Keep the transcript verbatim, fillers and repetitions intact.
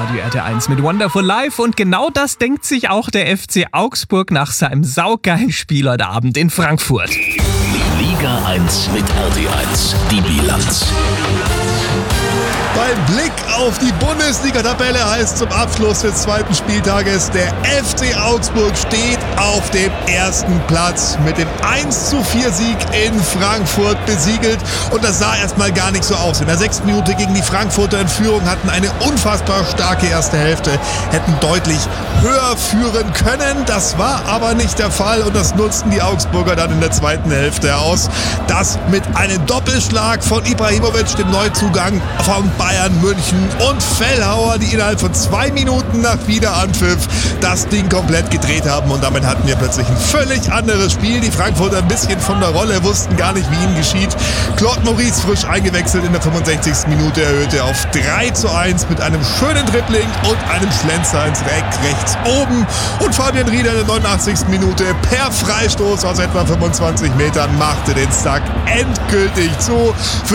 Radio R T eins mit Wonderful Life. Und genau das denkt sich auch der F C Augsburg nach seinem saugeilen Spiel heute Abend in Frankfurt. Liga eins mit R T eins, die Bilanz. Beim Blick auf die Bundesliga-Tabelle heißt zum Abschluss des zweiten Spieltages, der F C Augsburg steht auf dem ersten Platz mit dem eins zu vier Sieg in Frankfurt besiegelt. Und das sah erstmal gar nicht so aus. In der sechsten Minute gegen die Frankfurter in Führung, hatten eine unfassbar starke erste Hälfte, hätten deutlich höher führen können. Das war aber nicht der Fall und das nutzten die Augsburger dann in der zweiten Hälfte aus. Das mit einem Doppelschlag von Ibrahimovic, dem Neuzugang von Bayern München, und Fellhauer, die innerhalb von zwei Minuten nach Wiederanpfiff das Ding komplett gedreht haben. Und damit hatten wir plötzlich ein völlig anderes Spiel. Die Frankfurter ein bisschen von der Rolle, wussten gar nicht, wie ihnen geschieht. Claude Maurice frisch eingewechselt in der fünfundsechzigsten Minute, erhöhte auf drei zu eins mit einem schönen Dribbling und einem Schlenzer ins Eck rechts oben. Und Fabian Rieder in der neunundachtzigsten Minute per Freistoß aus etwa fünfundzwanzig Metern machte den Sack endgültig zu. Für